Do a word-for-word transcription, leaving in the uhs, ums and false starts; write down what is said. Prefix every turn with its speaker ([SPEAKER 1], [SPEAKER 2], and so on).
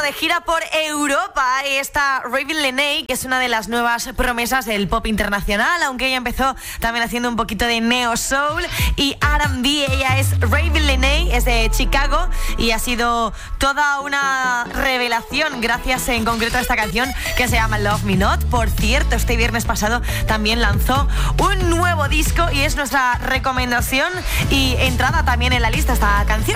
[SPEAKER 1] de gira por Europa está Raven Lenae, que es una de las nuevas promesas del pop internacional, aunque ella empezó también haciendo un poquito de neo soul y R and B. Ella es Raven Lenae, es de Chicago y ha sido toda una revelación gracias en concreto a esta canción que se llama Love Me Not. Por cierto, este viernes pasado también lanzó un nuevo disco y es nuestra recomendación y entrada también en la lista esta canción.